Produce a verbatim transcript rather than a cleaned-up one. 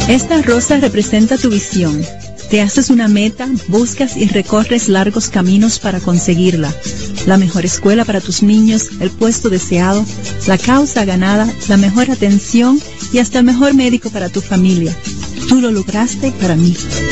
Esta rosa representa tu visión. Te haces una meta, buscas y recorres largos caminos para conseguirla. La mejor escuela para tus niños, el puesto deseado, la causa ganada, la mejor atención y hasta el mejor médico para tu familia. Tú lo lograste para mí.